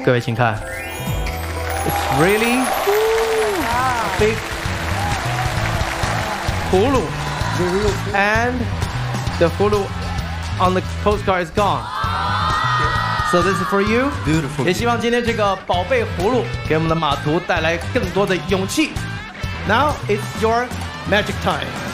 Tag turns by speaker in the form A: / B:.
A: 各位请看 ，It's really big 葫芦 and the 葫芦 on the postcard is gone. So this is for you.
B: Beautiful.
A: 也希望今天这个宝贝葫芦给我们的马图带来更多的勇气。Now it's your magic time.